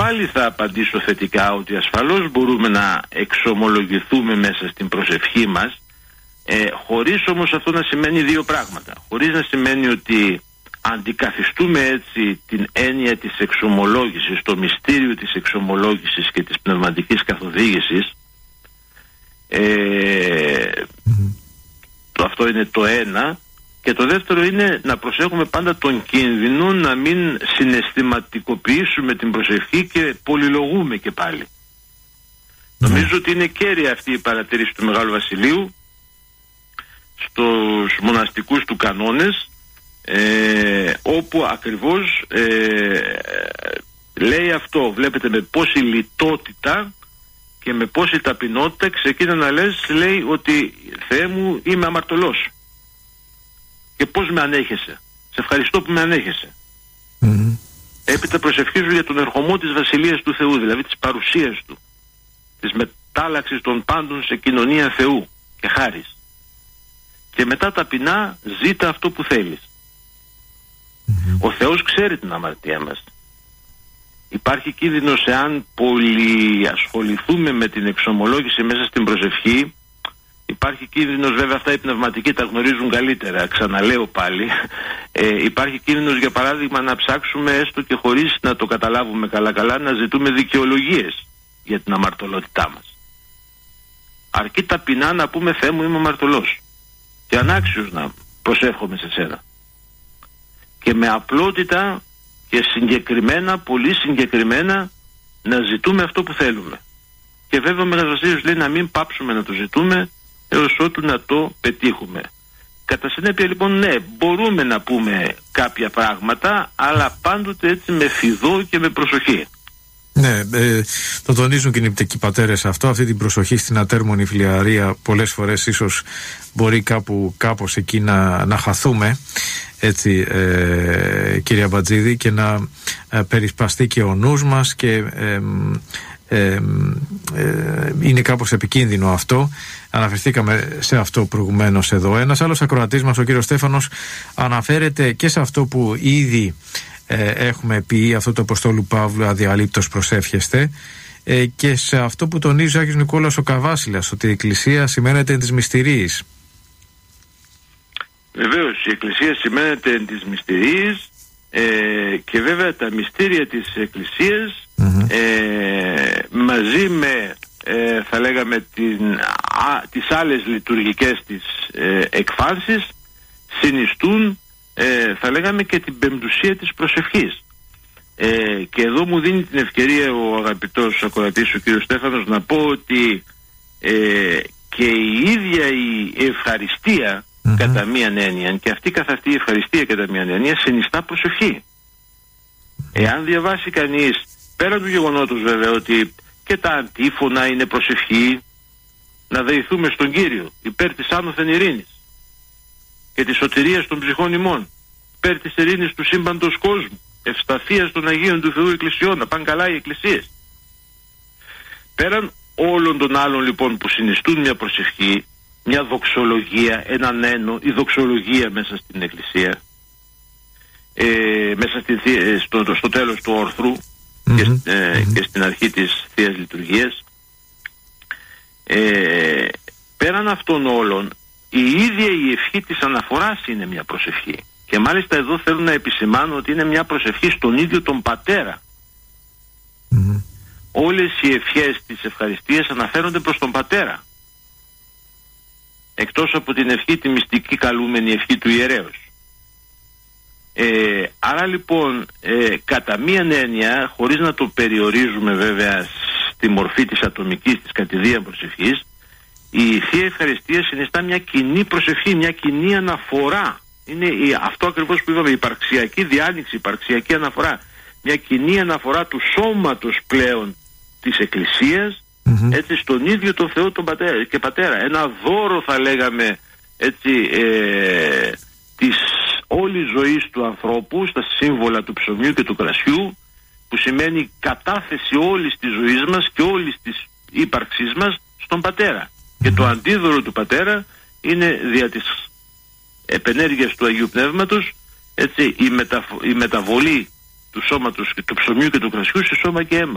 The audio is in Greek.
πάλι θα απαντήσω θετικά ότι ασφαλώς μπορούμε να εξομολογηθούμε μέσα στην προσευχή μας, χωρίς όμως αυτό να σημαίνει δύο πράγματα. Χωρίς να σημαίνει ότι αντικαθιστούμε έτσι την έννοια της εξομολόγησης, το μυστήριο της εξομολόγησης και της πνευματικής καθοδήγησης. Αυτό είναι το ένα. Και το δεύτερο είναι να προσέχουμε πάντα τον κίνδυνο να μην συναισθηματικοποιήσουμε την προσευχή και πολυλογούμε και πάλι. Νομίζω ότι είναι κέρια αυτή η παρατήρηση του Μεγάλου Βασιλείου στους μοναστικούς του κανόνες, όπου ακριβώς λέει αυτό. Βλέπετε με πόση λιτότητα και με πόση ταπεινότητα ξεκίνα να λες, λέει ότι Θεέ μου είμαι αμαρτωλός και πώς με ανέχεσαι, σε ευχαριστώ που με ανέχεσαι. Έπειτα προσευχίζω για τον ερχομό της Βασιλείας του Θεού, δηλαδή της παρουσίας του, της μετάλλαξης των πάντων σε κοινωνία Θεού και χάρις. Και μετά ταπεινά ζήτα αυτό που θέλεις. Ο Θεός ξέρει την αμαρτία μας. Υπάρχει κίνδυνος, εάν πολυασχοληθούμε με την εξομολόγηση μέσα στην προσευχή, υπάρχει κίνδυνος, βέβαια αυτά οι πνευματικοί τα γνωρίζουν καλύτερα, ξαναλέω πάλι, υπάρχει κίνδυνος για παράδειγμα να ψάξουμε έστω και χωρίς να το καταλάβουμε καλά να ζητούμε δικαιολογίες για την αμαρτωλότητά μας. Αρκεί ταπεινά να πούμε Θεέ μου είμαι αμαρτωλός και ανάξιος να προσεύχομαι σε σένα. Και με απλότητα και συγκεκριμένα, πολύ συγκεκριμένα να ζητούμε αυτό που θέλουμε. Και βέβαια ο Μέγας Βασίλειος λέει να μην πάψουμε να το ζητούμε έως ότου να το πετύχουμε. Κατά συνέπεια λοιπόν ναι, μπορούμε να πούμε κάποια πράγματα, αλλά πάντοτε έτσι με φιδό και με προσοχή. Ναι, το τονίζουν και οι νηπτικοί πατέρες αυτό, αυτή την προσοχή στην ατέρμονη φλιαρία. Πολλές φορές ίσως μπορεί κάπως εκεί να χαθούμε, έτσι κύριε Αμπατζίδη, και να περισπαστεί και ο νους μας και είναι κάπως επικίνδυνο αυτό. Αναφερθήκαμε σε αυτό προηγουμένως εδώ. Ένας άλλος ακροατής μας, ο κύριος Στέφανος, αναφέρεται και σε αυτό που ήδη έχουμε πει, αυτό το Αποστόλου Παύλου αδιαλείπτως προσεύχεστε, και σε αυτό που τονίζει ο Άγιος Νικόλαος ο Καβάσιλας, ότι η Εκκλησία σημαίνεται εν της μυστηρίης. Βεβαίως, η Εκκλησία σημαίνεται εν της μυστηρίης, και βέβαια τα μυστήρια της Εκκλησίας μαζί με θα λέγαμε τις άλλες λειτουργικές της εκφάνσεις συνιστούν θα λέγαμε και την πεμπτουσία της προσευχής. Και εδώ μου δίνει την ευκαιρία ο αγαπητός ακροατής ο κύριος Στέφανος να πω ότι και η ίδια η ευχαριστία κατά μίαν έννοια, και αυτή καθ' αυτή η ευχαριστία κατά μίαν έννοια συνιστά προσευχή. Εάν διαβάσει κανείς, πέρα του γεγονότος βέβαια ότι και τα αντίφωνα είναι προσευχή, να δεηθούμε στον Κύριο υπέρ της άνωθεν ειρήνης και της σωτηρίας των ψυχών ημών, υπέρ της ειρήνης του σύμπαντος κόσμου, ευσταθίας των Αγίων του Θεού Εκκλησιών, να πάνε καλά οι εκκλησίες. Πέραν όλων των άλλων λοιπόν που συνιστούν μια προσευχή, μια δοξολογία, έναν ένο, η δοξολογία μέσα στην Εκκλησία, μέσα στο τέλος του όρθρου και στην αρχή της Θείας Λειτουργίας, πέραν αυτών όλων η ίδια η ευχή της αναφοράς είναι μια προσευχή, και μάλιστα εδώ θέλω να επισημάνω ότι είναι μια προσευχή στον ίδιο τον Πατέρα. Όλες οι ευχές της ευχαριστίας αναφέρονται προς τον Πατέρα, εκτός από την ευχή τη μυστική καλούμενη ευχή του ιερέως. Άρα λοιπόν κατά μίαν έννοια, χωρίς να το περιορίζουμε βέβαια στη μορφή της ατομικής, της κατηδίαν προσευχής, η Θεία Ευχαριστία συνιστά μια κοινή προσευχή, μια κοινή αναφορά. Είναι αυτό ακριβώς που είπαμε, η υπαρξιακή διάνοιξη, η υπαρξιακή αναφορά, μια κοινή αναφορά του σώματος πλέον της Εκκλησίας, έτσι, στον ίδιο τον Θεό τον Πατέρα και Πατέρα. Ένα δώρο θα λέγαμε έτσι της όλης ζωής του ανθρώπου στα σύμβολα του ψωμιού και του κρασιού, που σημαίνει κατάθεση όλης της ζωής μας και όλης της ύπαρξής μας στον Πατέρα. Και το αντίδωρο του Πατέρα είναι δια της επενέργειας του Αγίου Πνεύματος, έτσι, η μεταβολή του σώματος και του ψωμιού και του κρασιού σε σώμα και αίμα.